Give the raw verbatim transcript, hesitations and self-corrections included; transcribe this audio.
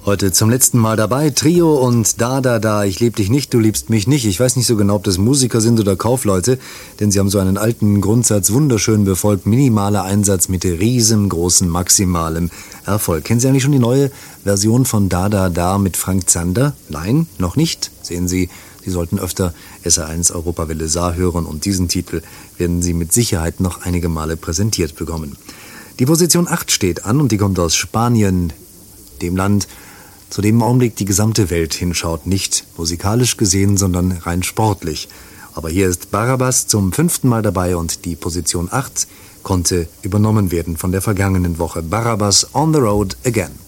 Heute zum letzten Mal dabei, Trio und Da, Da, Da, ich lieb dich nicht, du liebst mich nicht. Ich weiß nicht so genau, ob das Musiker sind oder Kaufleute, denn sie haben so einen alten Grundsatz wunderschön befolgt, minimaler Einsatz mit riesengroßen, maximalem Erfolg. Kennen Sie eigentlich schon die neue Version von Da, Da, Da mit Frank Zander? Nein, noch nicht. Sehen Sie, Sie sollten öfter S R eins Europawelle Saar hören und diesen Titel werden Sie mit Sicherheit noch einige Male präsentiert bekommen. Die Position acht steht an und die kommt aus Spanien, dem Land, zu dem im Augenblick die gesamte Welt hinschaut, nicht musikalisch gesehen, sondern rein sportlich. Aber hier ist Barrabás zum fünften Mal dabei und die Position acht konnte übernommen werden von der vergangenen Woche. Barrabás on the road again.